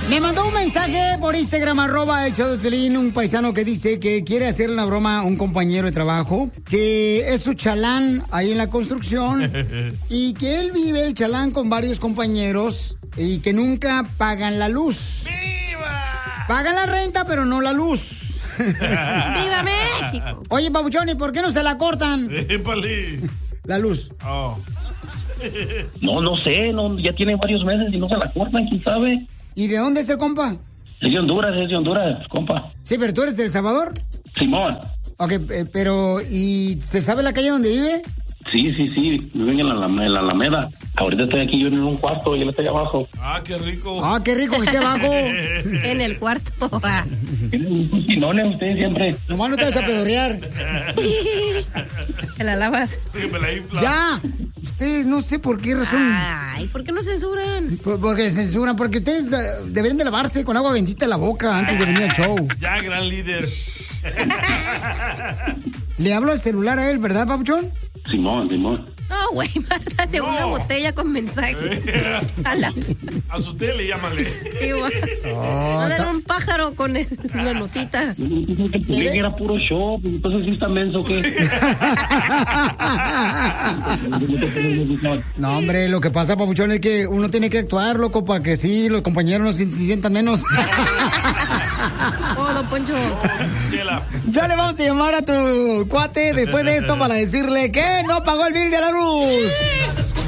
Me mandó un mensaje por Instagram, @elshowdepiolín, un paisano que dice que quiere hacerle una broma a un compañero de trabajo, que es su chalán ahí en la construcción y que él vive el chalán con varios compañeros y que nunca pagan la luz. ¡Viva! Pagan la renta, pero no la luz. ¡Viva México! Oye, Pabuchón, ¿y por qué no se la cortan? ¡Épale! La luz. Oh. No sé, ya tiene varios meses y no se la cortan, ¿quién sabe? ¿Y de dónde es el compa? Es de Honduras, compa. Sí, pero ¿tú eres de El Salvador? Simón. Ok, pero ¿y se sabe la calle donde vive? Sí, viven en la Alameda. Ahorita estoy aquí yo en un cuarto y él está allá abajo. ¡Ah, qué rico! ¡Ah, qué rico que esté abajo! En el cuarto. No, usted siempre. Nomás no te vas a pedorrear. Te la lavas. ¡Ya! Ustedes no sé por qué razón. Ay, ¿por qué no censuran? Porque censuran, porque ustedes deberían de lavarse con agua bendita la boca antes de venir al show. Ya, gran líder. Le hablo al celular a él, ¿verdad, Papuchón? Simón. No, güey, mándate una botella con mensaje. A su tele, llámale. Sí, mándale un pájaro con la notita. Que era puro show, entonces sí está menso que. No, hombre, lo que pasa, Papuchón, es que uno tiene que actuar, loco, para que sí, los compañeros no se sientan menos. Oh, don Poncho. Ya le vamos a llamar a tu cuate después de esto para decirle que no pagó el bill de la luz.